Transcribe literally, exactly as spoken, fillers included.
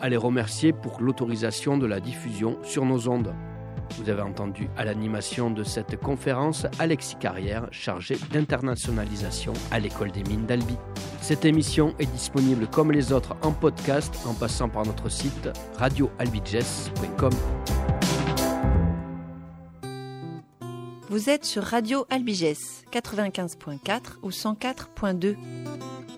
à les remercier pour l'autorisation de la diffusion sur nos ondes. Vous avez entendu à l'animation de cette conférence Alexis Carrière, chargé d'internationalisation à l'École des Mines d'Albi. Cette émission est disponible comme les autres en podcast en passant par notre site radio albiges point com. Vous êtes sur Radio Albiges quatre-vingt-quinze point quatre ou cent quatre point deux.